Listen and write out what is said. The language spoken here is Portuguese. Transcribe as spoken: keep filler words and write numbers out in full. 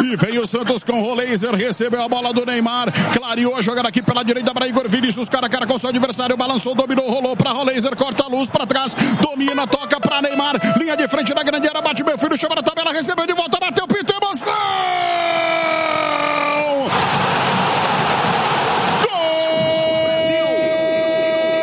E vem o Santos com o laser, recebeu a bola do Neymar, clareou a jogada aqui pela direita para Igor Vinícius, cara a cara com seu adversário, balançou, dominou, rolou para o laser, corta a luz para trás, domina, toca para Neymar, linha de frente da grande área, bate meu filho, chama na tabela, recebeu de volta, bateu, pintou, emoção!